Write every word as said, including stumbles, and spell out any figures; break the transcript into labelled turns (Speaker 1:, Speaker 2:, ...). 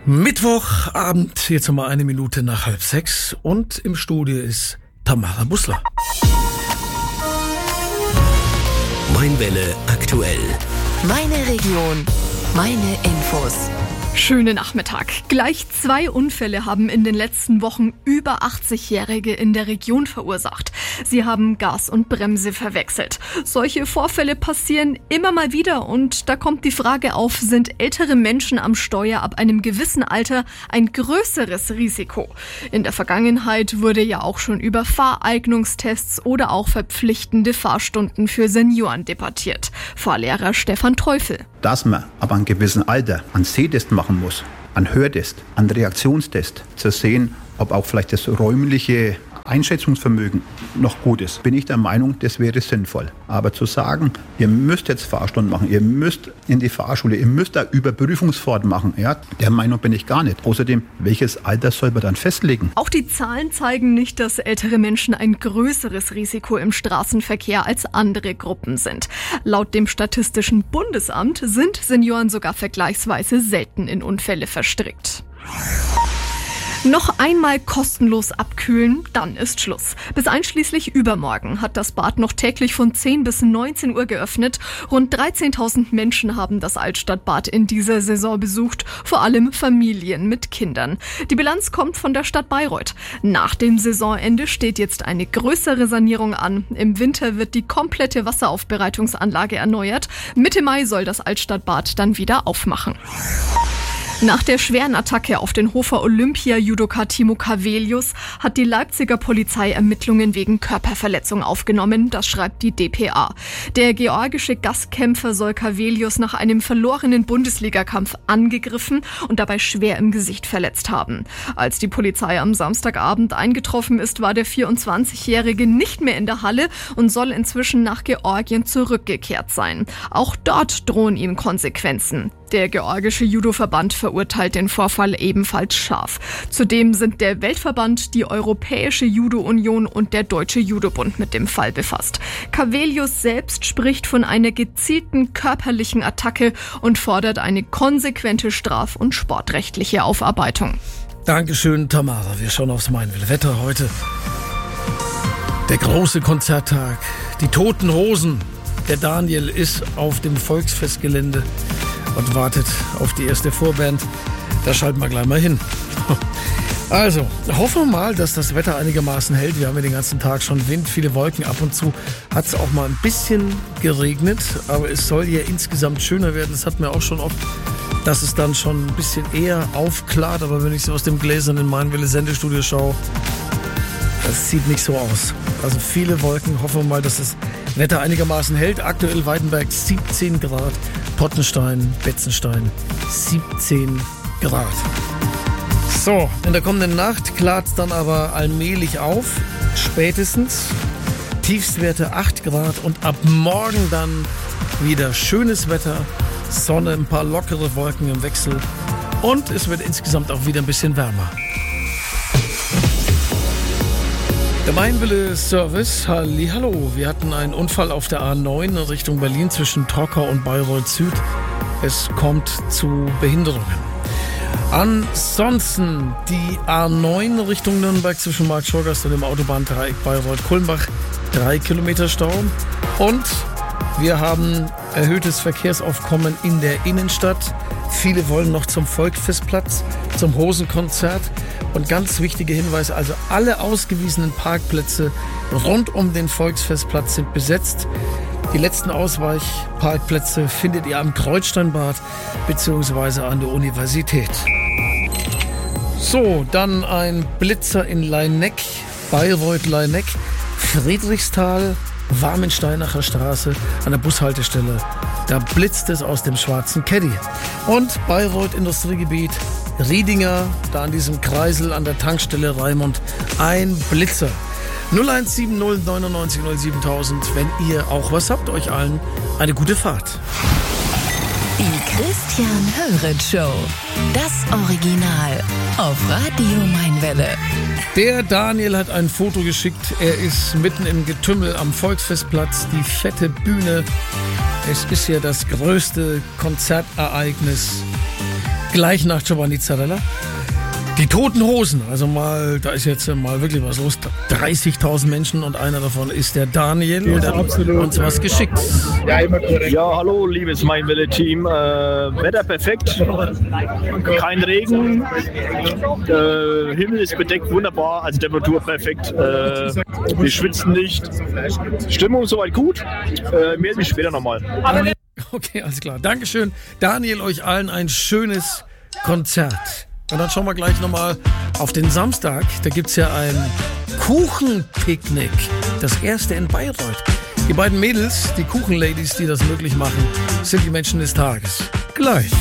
Speaker 1: Mittwochabend, jetzt nochmal eine Minute nach halb sechs und im Studio ist Tamara Bussler.
Speaker 2: Mainwelle aktuell.
Speaker 3: Meine Region, meine Infos.
Speaker 4: Schönen Nachmittag. Gleich zwei Unfälle haben in den letzten Wochen über achtzigjährige in der Region verursacht. Sie haben Gas und Bremse verwechselt. Solche Vorfälle passieren immer mal wieder und da kommt die Frage auf, sind ältere Menschen am Steuer ab einem gewissen Alter ein größeres Risiko? In der Vergangenheit wurde ja auch schon über Fahreignungstests oder auch verpflichtende Fahrstunden für Senioren debattiert. Fahrlehrer Stefan Teufel.
Speaker 5: Dass man aber ein gewissen Alter einen Sehtest machen muss, einen Hörtest, einen Reaktionstest, zu sehen, ob auch vielleicht das räumliche Einschätzungsvermögen noch gut ist, bin ich der Meinung, das wäre sinnvoll. Aber zu sagen, ihr müsst jetzt Fahrstunden machen, ihr müsst in die Fahrschule, ihr müsst da Überprüfungsfahrt machen, ja, der Meinung bin ich gar nicht. Außerdem, welches Alter soll man dann festlegen?
Speaker 4: Auch die Zahlen zeigen nicht, dass ältere Menschen ein größeres Risiko im Straßenverkehr als andere Gruppen sind. Laut dem Statistischen Bundesamt sind Senioren sogar vergleichsweise selten in Unfälle verstrickt. Noch einmal kostenlos abkühlen, dann ist Schluss. Bis einschließlich übermorgen hat das Bad noch täglich von zehn bis neunzehn Uhr geöffnet. Rund dreizehntausend Menschen haben das Altstadtbad in dieser Saison besucht, vor allem Familien mit Kindern. Die Bilanz kommt von der Stadt Bayreuth. Nach dem Saisonende steht jetzt eine größere Sanierung an. Im Winter wird die komplette Wasseraufbereitungsanlage erneuert. Mitte Mai soll das Altstadtbad dann wieder aufmachen. Nach der schweren Attacke auf den Hofer Olympia-Judoka Timo Cavelius hat die Leipziger Polizei Ermittlungen wegen Körperverletzung aufgenommen, das schreibt die D P A. Der georgische Gastkämpfer soll Cavelius nach einem verlorenen Bundesligakampf angegriffen und dabei schwer im Gesicht verletzt haben. Als die Polizei am Samstagabend eingetroffen ist, war der vierundzwanzigjährige nicht mehr in der Halle und soll inzwischen nach Georgien zurückgekehrt sein. Auch dort drohen ihm Konsequenzen. Der georgische Judoverband verurteilt den Vorfall ebenfalls scharf. Zudem sind der Weltverband, die Europäische Judo-Union und der Deutsche Judobund mit dem Fall befasst. Cavelius selbst spricht von einer gezielten körperlichen Attacke und fordert eine konsequente straf- und sportrechtliche Aufarbeitung.
Speaker 1: Dankeschön, Tamara. Wir schauen aufs Mainwelle-Wetter heute. Der große Konzerttag, die Toten Hosen. Der Daniel ist auf dem Volksfestgelände und wartet auf die erste Vorband. Da schalten wir gleich mal hin. Also, hoffen wir mal, dass das Wetter einigermaßen hält. Wir haben ja den ganzen Tag schon Wind, viele Wolken. Ab und zu hat es auch mal ein bisschen geregnet. Aber es soll ja insgesamt schöner werden. Das hatten wir auch schon oft, dass es dann schon ein bisschen eher aufklart. Aber wenn ich so aus dem gläsernen Mainwelle-Sendestudio schaue, das sieht nicht so aus. Also viele Wolken. Hoffen wir mal, dass das Wetter einigermaßen hält. Aktuell Weidenberg siebzehn Grad. Pottenstein, Betzenstein siebzehn Grad. So, in der kommenden Nacht klart es dann aber allmählich auf. Spätestens. Tiefstwerte acht Grad und ab morgen dann wieder schönes Wetter. Sonne, ein paar lockere Wolken im Wechsel. Und es wird insgesamt auch wieder ein bisschen wärmer. Der Mainwelle-Service, hallihallo. Wir hatten einen Unfall auf der A neun in Richtung Berlin zwischen Trockau und Bayreuth Süd. Es kommt zu Behinderungen. Ansonsten die A neun Richtung Nürnberg zwischen Marktschorgast und dem Autobahndreieck Bayreuth-Kulmbach. Drei Kilometer Stau. Und wir haben erhöhtes Verkehrsaufkommen in der Innenstadt. Viele wollen noch zum Volksfestplatz, zum Hosenkonzert. Und ganz wichtiger Hinweis, also alle ausgewiesenen Parkplätze rund um den Volksfestplatz sind besetzt. Die letzten Ausweichparkplätze findet ihr am Kreuzsteinbad bzw. an der Universität. So, dann ein Blitzer in Leineck, Bayreuth-Leineck, Friedrichsthal, Warmensteinacher Straße an der Bushaltestelle. Da blitzt es aus dem schwarzen Caddy. Und Bayreuth Industriegebiet, Riedinger, da an diesem Kreisel an der Tankstelle Raimund, ein Blitzer. null eins sieben null neun neun null sieben null null null, wenn ihr auch was habt, euch allen eine gute Fahrt.
Speaker 3: Die Christian Höret Show. Das Original auf Radio Mainwelle.
Speaker 1: Der Daniel hat ein Foto geschickt. Er ist mitten im Getümmel am Volksfestplatz. Die fette Bühne. Es ist ja das größte Konzertereignis Gleich nach Giovanni Zarella. Die Toten Hosen, also mal, da ist jetzt mal wirklich was los. dreißigtausend Menschen und einer davon ist der Daniel und der hat uns was geschickt.
Speaker 6: Ja, immer korrekt. Ja, hallo, liebes Mein Welle-Team. Äh, Wetter perfekt, kein Regen, äh, Himmel ist bedeckt, wunderbar, also Temperatur perfekt. Äh, wir schwitzen nicht. Stimmung soweit gut. Äh, melde mich später nochmal.
Speaker 1: Okay, alles klar. Dankeschön. Daniel, euch allen ein schönes Konzert. Und dann schauen wir gleich nochmal auf den Samstag. Da gibt es ja ein Kuchenpicknick. Das erste in Bayreuth. Die beiden Mädels, die Kuchenladies, die das möglich machen, sind die Menschen des Tages. Gleich.